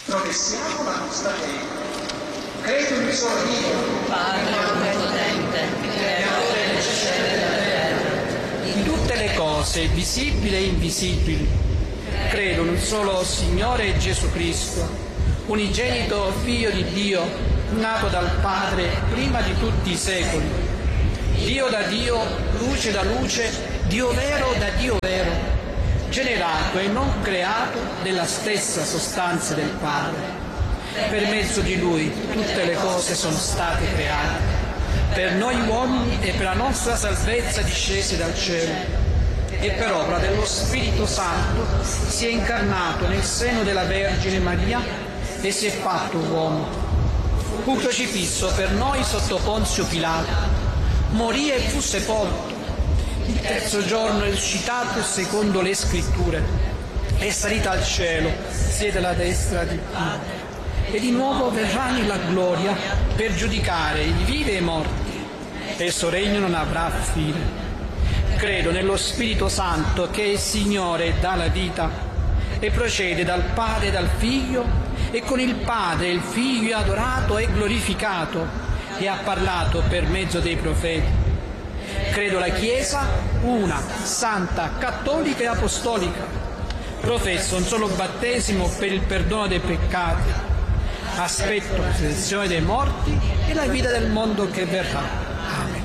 Professiamo la nostra fede. Credo in un solo Dio, Padre onnipotente, creatore del cielo e della terra, di tutte le cose, visibili e invisibili. Credo in un solo Signore Gesù Cristo, unigenito Figlio di Dio, nato dal Padre prima di tutti i secoli. Dio da Dio, luce da luce, Dio vero da Dio vero, generato e non creato della stessa sostanza del Padre. Per mezzo di Lui tutte le cose sono state create, per noi uomini e per la nostra salvezza discese dal cielo, e per opera dello Spirito Santo si è incarnato nel seno della Vergine Maria e si è fatto uomo. Fu crocifisso per noi sotto Ponzio Pilato, morì e fu sepolto. Il terzo giorno è risuscitato secondo le Scritture, è salito al cielo, siede alla destra di Dio, e di nuovo verrà nella gloria per giudicare i vivi e i morti, e il suo regno non avrà fine. Credo nello Spirito Santo che è il Signore e dà la vita e procede dal Padre e dal Figlio, e con il Padre e il Figlio è adorato e glorificato e ha parlato per mezzo dei profeti. Credo la Chiesa una, santa, cattolica e apostolica. Professo un solo battesimo per il perdono dei peccati. Aspetto la resurrezione dei morti e la vita del mondo che verrà. Amen.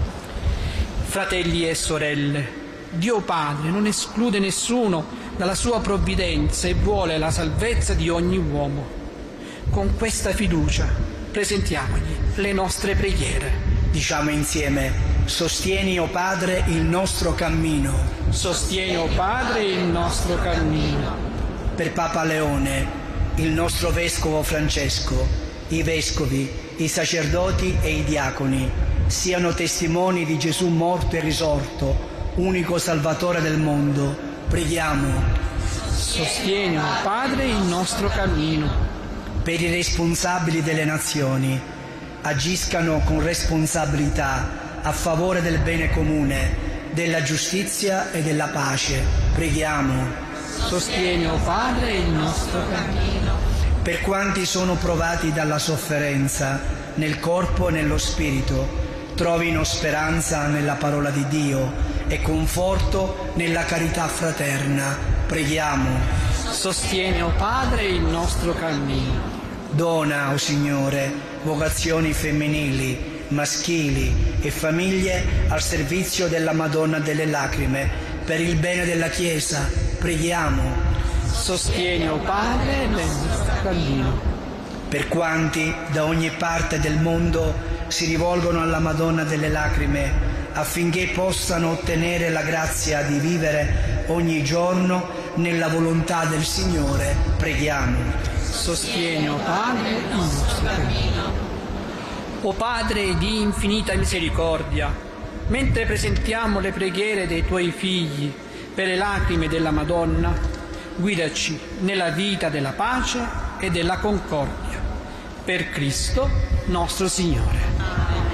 Fratelli e sorelle, Dio Padre non esclude nessuno dalla sua provvidenza e vuole la salvezza di ogni uomo. Con questa fiducia presentiamogli le nostre preghiere. Diciamo insieme: sostieni, o Padre, il nostro cammino. Sostieni, o Padre, il nostro cammino. Per Papa Leone, il nostro Vescovo Francesco, i Vescovi, i sacerdoti e i diaconi siano testimoni di Gesù morto e risorto, unico Salvatore del mondo. Preghiamo. Sostieni, o Padre, il nostro cammino. Per i responsabili delle nazioni, agiscano con responsabilità a favore del bene comune, della giustizia e della pace. Preghiamo. Sostieni, o Padre, il nostro cammino. Per quanti sono provati dalla sofferenza nel corpo e nello spirito, trovino speranza nella parola di Dio e conforto nella carità fraterna. Preghiamo. Sostieni, o Padre, il nostro cammino. Dona, o Signore, vocazioni femminili, maschili e famiglie al servizio della Madonna delle Lacrime, per il bene della Chiesa. Preghiamo. Sostieni, o Padre, il nostro cammino. Per quanti da ogni parte del mondo si rivolgono alla Madonna delle Lacrime affinché possano ottenere la grazia di vivere ogni giorno nella volontà del Signore. Preghiamo. Sostieni, o Padre, il nostro cammino. O Padre di infinita misericordia, mentre presentiamo le preghiere dei Tuoi figli per le lacrime della Madonna, guidaci nella vita della pace e della concordia. Per Cristo nostro Signore.